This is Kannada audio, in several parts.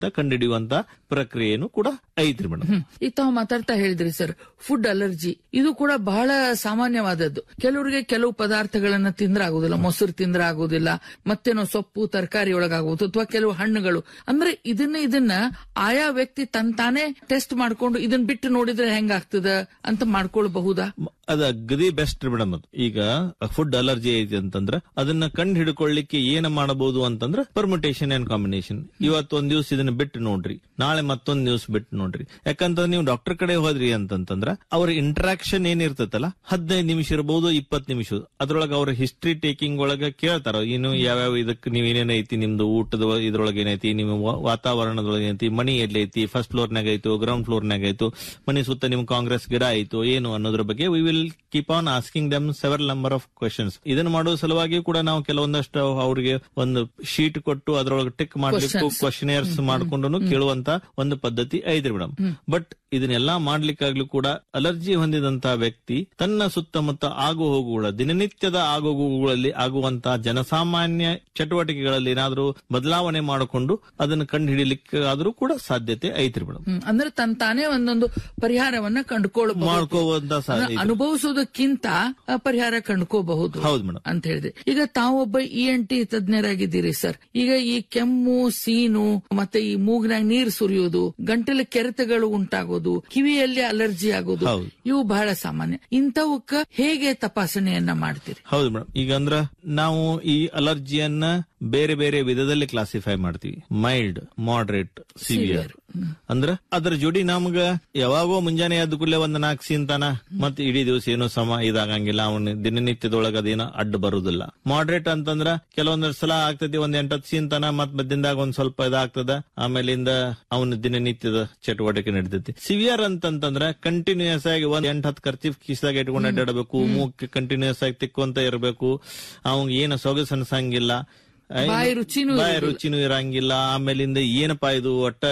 ಕಂಡುಹಿಡಿಯುವಂತ ಪ್ರಕ್ರಿಯೆನು ಕೂಡ ಐತ್ರಿ ಮೇಡಮ್. ಈಗ ತಾವು ಮಾತಾಡ್ತಾ ಹೇಳಿದ್ರಿ ಸರ್, ಫುಡ್ ಅಲರ್ಜಿ ಇದು ಕೂಡ ಬಹಳ ಸಾಮಾನ್ಯವಾದದ್ದು. ಕೆಲವರಿಗೆ ಕೆಲವು ಪದಾರ್ಥಗಳನ್ನ ತಿಂದ್ರೆ ಆಗುದಿಲ್ಲ, ಮೊಸರು ತಿಂದ್ರೆ ಆಗುದಿಲ್ಲ, ಮತ್ತೇನೋ ಸೊಪ್ಪು ತರಕಾರಿ ಒಳಗಾಗುವುದು, ಅಥವಾ ಕೆಲವು ಹಣ್ಣುಗಳು. ಅಂದ್ರೆ ಇದನ್ನ ಆಯಾ ವ್ಯಕ್ತಿ ತಾನೇ ಟೆಸ್ಟ್ ಮಾಡ್ಕೊಂಡು ಇದನ್ನ ಬಿಟ್ಟು ನೋಡಿದ್ರೆ ಹೆಂಗಾಗ್ತದ ಅಂತ ಮಾಡ್ಕೊಳ್ಬಹುದಾ? ಅದ ಅಗದಿ ಬೆಸ್ಟ್ ಮೇಡಮ್. ಅದು ಈಗ ಫುಡ್ ಅಲರ್ಜಿ ಐತಿ ಅಂತಂದ್ರ ಅದನ್ನ ಕಂಡು ಹಿಡ್ಕೊಳ್ಳಿಕ್ಕೆ ಏನ ಮಾಡಬಹುದು ಅಂತಂದ್ರ ಪರ್ಮುಟೇಷನ್ ಅಂಡ್ ಕಾಂಬಿನೇಷನ್. ಇವತ್ತು ಒಂದ್ ದಿವ್ಸ ಇದನ್ನ ಬಿಟ್ಟು ನೋಡ್ರಿ, ನಾಳೆ ಮತ್ತೊಂದ್ ದಿವ್ಸ ಬಿಟ್ಟು ನೋಡ್ರಿ. ಯಾಕಂತಂದ್ರೆ ನೀವು ಡಾಕ್ಟರ್ ಕಡೆ ಹೋದ್ರಿ ಅಂತಂದ್ರ ಅವ್ರ ಇಂಟರಾಕ್ಷನ್ ಏನಿರ್ತೈತಲ್ಲ 15 ನಿಮಿಷ ಇರಬಹುದು, 20 ನಿಮಿಷ. ಅದ್ರೊಳಗ ಅವ್ರ ಹಿಸ್ಟ್ರಿ ಟೇಕಿಂಗ್ ಒಳಗ ಕೇಳ್ತಾರ, ಇನ್ನು ಯಾವ್ಯಾವ ಇದಕ್ಕೆ ನೀವ್ ಏನೇನೈತಿ, ನಿಮ್ದು ಊಟದ ಇದ್ರೊಳಗೆ ಏನೈತಿ, ನಿಮ್ಮ ವಾತಾವರಣದೊಳಗೆ ಏನೈತಿ, ಮನಿ ಎಲ್ಲೈತಿ, ಫಸ್ಟ್ ಫ್ಲೋರ್ನಾಗ ಆಯ್ತು, ಗ್ರೌಂಡ್ ಫ್ಲೋರ್ನಾಗ ಆಯ್ತು, ಮನಿ ಸುತ್ತ ನಿಮ್ ಕಾಂಗ್ರೆಸ್ ಗಿಡ ಆಯ್ತು ಏನು ಅನ್ನೋದ್ರ ಬಗ್ಗೆ we will keep on asking dum several number of questions. ಇದನ್ನ ಮಾಡೋ ಸಲುವಾಗಿ ಕೂಡ ನಾವು ಕೆಲವೊಂದಷ್ಟು ಅವ್ರಿಗೆ ಒಂದು ಶೀಟ್ ಕೊಟ್ಟು ಅದ್ರೊಳಗೆ ಟಿಕ್ ಮಾಡ್ಲಿಕ್ಕೂ ಕ್ವಶನೇರ್ಸ್ ಮಾಡ್ಕೊಂಡು ಕೇಳುವಂತ ಒಂದು ಪದ್ಧತಿ ಐತ್ರಿ ಮೇಡಮ್. ಬಟ್ ಇದನ್ನೆಲ್ಲಾ ಮಾಡ್ಲಿಕ್ಕಾಗ್ಲೂ ಕೂಡ ಅಲರ್ಜಿ ಹೊಂದಿದಂತ ವ್ಯಕ್ತಿ ತನ್ನ ಸುತ್ತಮುತ್ತ ಆಗು ಹೋಗುಗಳ ದಿನನಿತ್ಯದ ಆಗುಗಳಲ್ಲಿ ಆಗುವಂತಹ ಜನಸಾಮಾನ್ಯ ಚಟುವಟಿಕೆಗಳಲ್ಲಿ ಏನಾದ್ರೂ ಬದಲಾವಣೆ ಮಾಡಿಕೊಂಡು ಅದನ್ನು ಕಂಡು ಹಿಡಿಲಿಕ್ಕೆ ಆದ್ರೂ ಕೂಡ ಸಾಧ್ಯತೆ ಐತ್ರಿ ಮೇಡಮ್. ಅಂದ್ರೆ ತಾನೇ ಒಂದೊಂದು ಪರಿಹಾರವನ್ನ ಮಾಡ್ಕೋವಂತ ಅನುಭವಿಸೋದಕ್ಕಿಂತ ಪರಿಹಾರ ಕಂಡುಕೋಬಹುದು. ಹೌದು ಮೇಡಮ್ ಅಂತ ಹೇಳಿದ್ರೆ, ಈಗ ತಾವೊಬ್ಬ ENT ತಜ್ಞರಾಗಿದ್ದೀರಿ ಸರ್. ಈಗ ಈ ಕೆಮ್ಮು, ಸೀನು, ಮತ್ತೆ ಈ ಮೂಗಿನಾಗ ನೀರು ಸುರಿಯೋದು, ಗಂಟಲ ಕೆರೆತಗಳು ಉಂಟಾಗೋದು, ಕಿವಿಯಲ್ಲಿ ಅಲರ್ಜಿ ಆಗೋದು, ಇವು ಬಹಳ ಸಾಮಾನ್ಯ. ಇಂಥವಕ್ಕ ಹೇಗೆ ತಪಾಸಣೆಯನ್ನ ಮಾಡ್ತೀರಿ? ಹೌದು ಮೇಡಮ್. ಈಗ ಅಂದ್ರ ನಾವು ಈ ಅಲರ್ಜಿಯನ್ನ ಬೇರೆ ಬೇರೆ ವಿಧದಲ್ಲಿ ಕ್ಲಾಸಿಫೈ ಮಾಡ್ತೀವಿ. Mild, moderate, severe. ಅಂದ್ರ ಅದ್ರ ಜೋಡಿ ನಮ್ಗ ಯಾವಾಗೋ ಮುಂಜಾನೆ ಎದ್ದು ಕೂಡಲೇ ಒಂದ್ 4 ಸೀನ್ತಾನ ಮತ್ತೆ ಇಡೀ ದಿವಸ ಏನೋ ಇದಾಗಂಗಿಲ್ಲ, ಅವನ ದಿನನಿತ್ಯದೊಳಗ ಅದೇನೋ ಅಡ್ಡ ಬರುದಿಲ್ಲ. ಮಾಡರೇಟ್ ಅಂತಂದ್ರ ಕೆಲವೊಂದ್ ಸಲ ಆಗ್ತದೆ, ಒಂದ್ 8-10 ಸೀನ್ತಾನ ಮತ್ ಮಧ್ಯದಾಗ ಒಂದ್ ಸ್ವಲ್ಪ ಇದಾಗ್ತದ, ಆಮೇಲಿಂದ ಅವನ ದಿನನಿತ್ಯದ ಚಟುವಟಿಕೆ ನಡೀತೈತಿ. ಸಿವಿಯರ್ ಅಂತಂದ್ರ ಕಂಟಿನ್ಯೂಸ್ ಆಗಿ ಒಂದ್ 8-10 ಖರ್ಚೀಫ್ ಕಿಸ್ದಾಗ ಇಟ್ಕೊಂಡು ಅಡ್ಡಾಡಬೇಕು, ಮೂಕ್ ಕಂಟಿನ್ಯೂಸ್ ಆಗಿ ತಿಕ್ಕೊಂತ ಇರಬೇಕು, ಅವಂಗ ಏನು ಸೊಗಸು ಅನ್ಸಂಗಿಲ್ಲ, ಬಾಯಿ ರುಚಿನೂ ಇರಂಗಿಲ್ಲ, ಆಮೇಲಿಂದ ಏನಪ್ಪಾ ಇದು ಒಟ್ಟ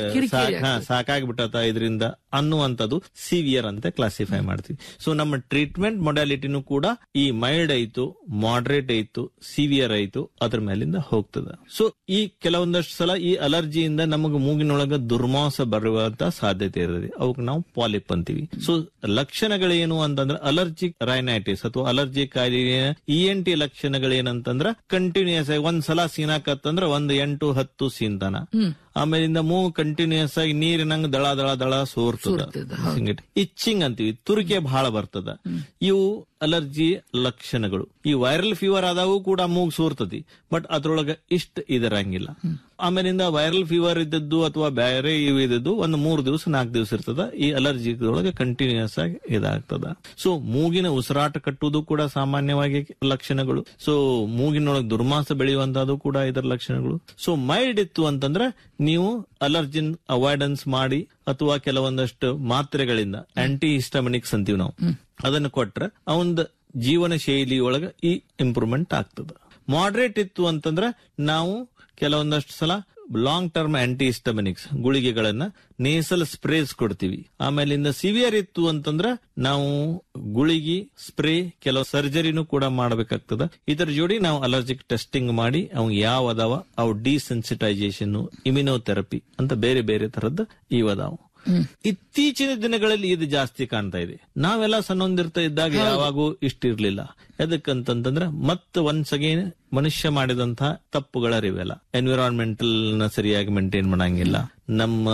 ಸಾಕಾಗ್ಬಿಟ್ಟತ ಇದರಿಂದ ಅನ್ನುವಂಥದ್ದು ಸಿವಿಯರ್ ಅಂತ ಕ್ಲಾಸಿಫೈ ಮಾಡ್ತೀವಿ. ಸೊ ನಮ್ಮ ಟ್ರೀಟ್ಮೆಂಟ್ ಮೊಡಾಲಿಟಿನೂ ಕೂಡ ಈ ಮೈಲ್ಡ್ ಆಯ್ತು, ಮಾಡರೇಟ್ ಆಯ್ತು, ಸಿವಿಯರ್ ಆಯ್ತು, ಅದ್ರ ಮೇಲಿಂದ ಹೋಗ್ತದ. ಸೊ ಈ ಕೆಲವೊಂದಷ್ಟು ಸಲ ಈ ಅಲರ್ಜಿಯಿಂದ ನಮಗ ಮೂಗಿನೊಳಗ ದುರ್ಮಾಂಸ ಬರುವಂತ ಸಾಧ್ಯತೆ ಇರ್ತದೆ. ಅವಕ್ಕೆ ನಾವು ಪಾಲಿಪ್ ಅಂತೀವಿ. ಸೊ ಲಕ್ಷಣಗಳೇನು ಅಂತಂದ್ರೆ ಅಲರ್ಜಿಕ್ ರೈನೈಟಿಸ್ ಅಥವಾ ಅಲರ್ಜಿ ಕಾಯಿಲೆ ENT ಲಕ್ಷಣಗಳೇನಂತಂದ್ರ ಕಂಟಿನ್ಯೂಸ್ ಆಗಿ ಒಂದ್ಸಲ ಸೀನಾಕತ್ತಂದ್ರ 8-10 ಸೀನ್ತಾನ, ಆಮೇಲಿಂದ ಮೂಗು ಕಂಟಿನ್ಯೂಸ್ ಆಗಿ ನೀರಿನಂಗ್ ದಳ ದಳ ದಳ ಸೋರ್ತದ, ಇಚ್ಚಿಂಗ್ ಅಂತೀವಿ, ತುರಿಕೆ ಬಹಳ ಬರ್ತದ. ಇವು ಅಲರ್ಜಿ ಲಕ್ಷಣಗಳು. ಈ ವೈರಲ್ ಫೀವರ್ ಆದಾಗೂ ಕೂಡ ಮೂಗು ಸೋರ್ತತಿ, ಬಟ್ ಅದ್ರೊಳಗ ಇಷ್ಟ ಇದರಂಗಿಲ್ಲ. ಆಮೇಲಿಂದ ವೈರಲ್ ಫೀವರ್ ಇದ್ದದ್ದು ಅಥವಾ ಬೇರೆ ಇವು ಇದ್ದದ್ದು ಒಂದು 3 ದಿವಸ 4 ದಿವಸ ಇರ್ತದ. ಈ ಅಲರ್ಜಿದೊಳಗೆ ಕಂಟಿನ್ಯೂಸ್ ಆಗಿ ಇದಾಗ್ತದ. ಸೊ ಮೂಗಿನ ಉಸಿರಾಟ ಕಟ್ಟುವುದು ಕೂಡ ಸಾಮಾನ್ಯವಾಗಿ ಲಕ್ಷಣಗಳು. ಸೊ ಮೂಗಿನೊಳಗೆ ದುರ್ಮಾಂಸ ಬೆಳೆಯುವಂತದ್ದು ಕೂಡ ಇದರ ಲಕ್ಷಣಗಳು. ಸೊ ಮೈಲ್ಡ್ ಇತ್ತು ಅಂತಂದ್ರೆ ನೀವು ಅಲರ್ಜಿನ್ ಅವಾಯ್ಡೆನ್ಸ್ ಮಾಡಿ ಅಥವಾ ಕೆಲವೊಂದಷ್ಟು ಮಾತ್ರೆಗಳಿಂದ ಆಂಟಿ ಹಿಸ್ಟಾಮಿನಿಕ್ಸ್ ಅಂತೀವಿ ನಾವು, ಅದನ್ನು ಕೊಟ್ರೆ ಅವನ ಜೀವನ ಶೈಲಿ ಒಳಗ ಈ ಇಂಪ್ರೂವ್ಮೆಂಟ್ ಆಗ್ತದ. ಮಾಡರೇಟ್ ಇತ್ತು ಅಂತಂದ್ರೆ ನಾವು ಕೆಲವೊಂದಷ್ಟು ಸಲ long term aunty ಹಿಸ್ಟಾಮಿನಿಕ್ಸ್ ಗುಳಿಗೆಗಳನ್ನ nasal sprays ಕೊಡ್ತೀವಿ. ಆಮೇಲಿಂದ ಸಿವಿಯರ್ ಇತ್ತು ಅಂತಂದ್ರ ನಾವು ಗುಳಿಗೆ, ಸ್ಪ್ರೇ, ಕೆಲವು ಸರ್ಜರಿನೂ ಕೂಡ ಮಾಡಬೇಕಾಗ್ತದ. ಇದರ ಜೋಡಿ ನಾವು ಅಲರ್ಜಿಕ್ ಟೆಸ್ಟಿಂಗ್ ಮಾಡಿ ಅವ್ ಯಾವ ಅದಾವ ಅವು ಡಿಸೆನ್ಸಿಟೈಸೇಷನ್, ಇಮ್ಯುನೋಥೆರಪಿ ಅಂತ ಬೇರೆ ಬೇರೆ ತರದ್ದು ಇವದಾವು. ಇತ್ತೀಚಿನ ದಿನಗಳಲ್ಲಿ ಇದು ಜಾಸ್ತಿ ಕಾಣ್ತಾ ಇದೆ. ನಾವೆಲ್ಲ ಸಣ್ಣೊಂದಿರ್ತಾ ಇದ್ದಾಗ ಯಾವಾಗೂ ಇಷ್ಟಿರ್ಲಿಲ್ಲ. ಎದಕ್ಕಂತಂದ್ರ ಮತ್ತೆ ಒನ್ಸ್ ಅಗೇನ್ ಮನುಷ್ಯ ಮಾಡಿದಂತಹ ತಪ್ಪುಗಳರಿವೆಲ್ಲ. ಎನ್ವಿರಾನ್ಮೆಂಟಲ್ ನ ಸರಿಯಾಗಿ ಮೇಂಟೈನ್ ಮಾಡಂಗಿಲ್ಲ, ನಮ್ಮ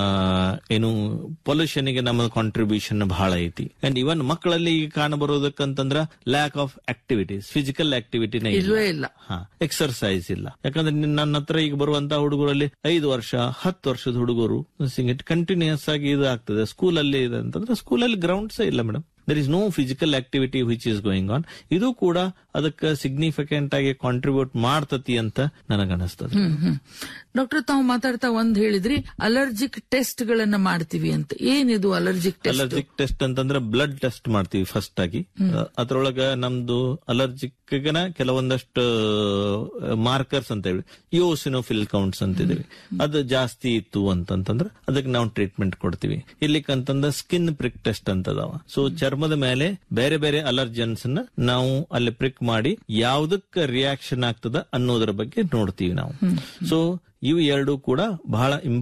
ಏನು ಪೊಲ್ಯೂಷನ್ ಗೆ ನಮ್ಮ ಕಾಂಟ್ರಿಬ್ಯೂಷನ್ ಬಹಳ ಐತಿ. ಅಂಡ್ ಇವನ್ ಮಕ್ಕಳಲ್ಲಿ ಈಗ ಕಾಣಬರೋದಕ್ಕಂತಂದ್ರ ಲ್ಯಾಕ್ ಆಫ್ ಆಕ್ಟಿವಿಟೀಸ್, ಫಿಸಿಕಲ್ ಆಕ್ಟಿವಿಟಿನೇ ಇಲ್ಲ, ಎಕ್ಸರ್ಸೈಸ್ ಇಲ್ಲ. ಯಾಕಂದ್ರೆ ನನ್ನ ಹತ್ರ ಈಗ ಬರುವಂತಹ ಹುಡುಗರಲ್ಲಿ 5 ವರ್ಷ 10 ವರ್ಷದ ಹುಡುಗರು ಕಂಟಿನ್ಯೂಸ್ ಆಗಿ ಇದು ಆಗ್ತದೆ. ಸ್ಕೂಲಲ್ಲಿ ಇದೆ ಅಂತಂದ್ರೆ ಸ್ಕೂಲಲ್ಲಿ ಗ್ರೌಂಡ್ಸ್ ಇಲ್ಲ madam. there is no physical activity which is going on. ಇದು ಕೂಡ ಅದಕ್ಕೆ ಸಿಗ್ನಿಫಿಕೆಂಟ್ ಆಗಿ ಕಾಂಟ್ರಿಬ್ಯೂಟ್ ಮಾಡ್ತತಿ ಅಂತ ನನಗನ್ನಿಸ್ತದೆ. ಡಾಕ್ಟರ್, ತಾವು ಮಾತಾಡ್ತಾ ಒಂದ್ ಹೇಳಿದ್ರಿ ಅಲರ್ಜಿಕ್ ಟೆಸ್ಟ್ ಗಳನ್ನ ಮಾಡ್ತೀವಿ ಅಂತ. ಏನಿದು ಅಲರ್ಜಿಕ್ ಟೆಸ್ಟ್? ಅಲರ್ಜಿಕ್ ಟೆಸ್ಟ್ ಅಂತಂದ್ರೆ ಬ್ಲಡ್ ಟೆಸ್ಟ್ ಮಾಡ್ತೀವಿ ಫಸ್ಟ್ ಆಗಿ. ಅದ್ರೊಳಗ ನಮ್ದು ಅಲರ್ಜಿಕ್ ಕೆಲವೊಂದಷ್ಟು ಮಾರ್ಕರ್ಸ್ ಅಂತ ಹೇಳಿ ಇಯೋಸಿನೋಫಿಲ್ ಕೌಂಟ್ಸ್ ಅಂತಿದೀವಿ. ಅದು ಜಾಸ್ತಿ ಇತ್ತು ಅಂತಂದ್ರೆ ಅದಕ್ಕೆ ನಾವು ಟ್ರೀಟ್ಮೆಂಟ್ ಕೊಡ್ತೀವಿ. ಇಲ್ಲಿಕಂತಂದ ಸ್ಕಿನ್ ಪ್ರಿಕ್ ಟೆಸ್ಟ್ ಅಂತದಾವ. ಸೊ ಚರ್ಮದ ಮೇಲೆ ಬೇರೆ ಬೇರೆ ಅಲರ್ಜನ್ಸ್ ನಾವು ಅಲ್ಲಿ ಪ್ರಿಕ್ ಮಾಡಿ ಯಾವ್ದಕ್ಕೆ ರಿಯಾಕ್ಷನ್ ಆಗ್ತದ ಅನ್ನೋದ್ರ ಬಗ್ಗೆ ನೋಡ್ತೀವಿ ನಾವು. ಸೊ ಇವು ಎರಡು ಕೂಡ ಬಹಳ